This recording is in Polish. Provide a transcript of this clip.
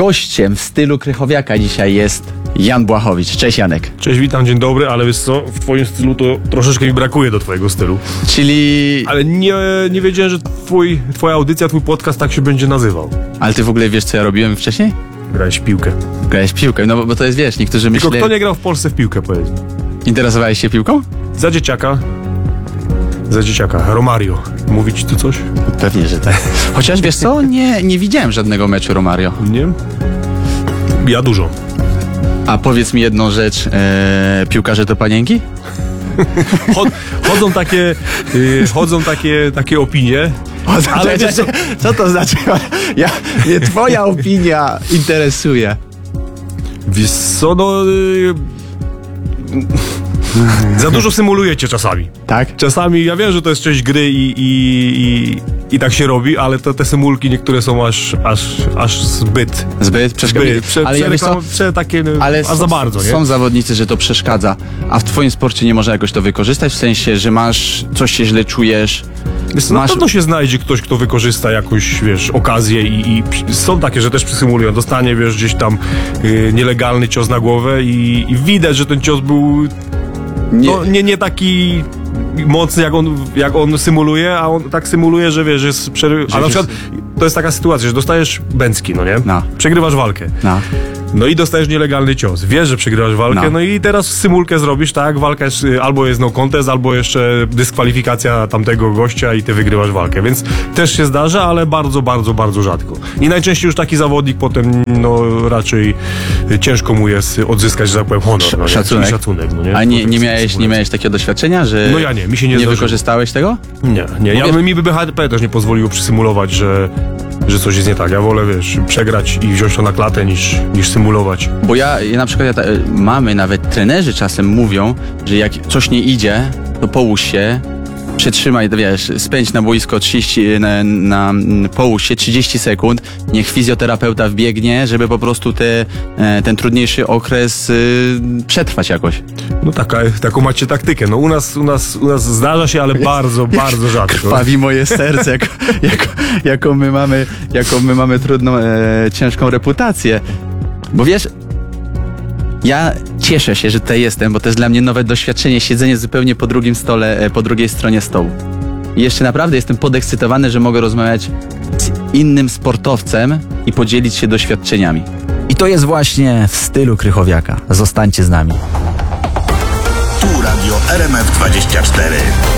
Gościem w stylu Krychowiaka dzisiaj jest Jan Błachowicz. Cześć Janek. Cześć, witam, dzień dobry, ale wiesz co, w twoim stylu to troszeczkę mi brakuje do twojego stylu. Czyli... Ale nie wiedziałem, że twoja audycja, twój podcast tak się będzie nazywał. Ale ty w ogóle wiesz, co ja robiłem wcześniej? Grałeś w piłkę. Grałeś w piłkę, no bo to jest, wiesz, niektórzy Tylko myśleli... kto nie grał w Polsce w piłkę, powiedz. Interesowałeś się piłką? Za dzieciaka. Romario. Mówi ci tu coś? Pewnie, że tak. Chociaż wiesz co, nie widziałem żadnego meczu Romario. Nie? Ja dużo. A powiedz mi jedną rzecz, piłkarze to panienki? Chodzą takie opinie. Ale wiesz, co to znaczy? Mnie twoja opinia interesuje. Wiesz co, no... Za dużo symulujecie czasami. Tak? Czasami, ja wiem, że to jest część gry i tak się robi, ale te symulki niektóre są aż zbyt Ale ja wiesz co, ale aż za bardzo, nie? Są zawodnicy, że to przeszkadza, a w twoim sporcie nie można jakoś to wykorzystać, w sensie, że masz, coś się źle czujesz. Na pewno się znajdzie ktoś, kto wykorzysta jakąś, wiesz, okazję i są takie, że też przysymulują. Dostanie, wiesz, gdzieś tam nielegalny cios na głowę i widać, że ten cios był nie taki mocny, jak on symuluje, a on tak symuluje, że wiesz, jest a na przykład to jest taka sytuacja, że dostajesz bęcki, no nie? No. Przegrywasz walkę. No i dostajesz nielegalny cios. Wiesz, że przegrywasz walkę, no i teraz symulkę zrobisz, tak? Walka jest, albo jest no contest, albo jeszcze dyskwalifikacja tamtego gościa i ty wygrywasz walkę. Więc też się zdarza, ale bardzo, bardzo, bardzo rzadko. I najczęściej już taki zawodnik potem, no raczej ciężko mu jest odzyskać, że tak powiem, honor. No, szacunek, no nie? A nie miałeś takiego doświadczenia, że no ja mi się nie zdarzyło. Wykorzystałeś tego? Nie. Mi by BHP też nie pozwoliło przysymulować, że coś jest nie tak. Ja wolę, wiesz, przegrać i wziąć to na klatę niż symulować. Bo ja na przykład mamy, nawet trenerzy czasem mówią, że jak coś nie idzie, to połóż się, przetrzymaj, wiesz, spędź na boisko 30, połóż się 30 sekund, niech fizjoterapeuta wbiegnie, żeby po prostu ten trudniejszy okres przetrwać jakoś. No taką macie taktykę. No u nas zdarza się, ale bardzo, bardzo rzadko. Krwawi moje serce, jaką my mamy trudną, ciężką reputację. Bo wiesz, ja cieszę się, że tutaj jestem, bo to jest dla mnie nowe doświadczenie, siedzenie zupełnie po drugim stole, po drugiej stronie stołu. I jeszcze naprawdę jestem podekscytowany, że mogę rozmawiać z innym sportowcem i podzielić się doświadczeniami. I to jest właśnie w stylu Krychowiaka. Zostańcie z nami. Tu Radio RMF 24.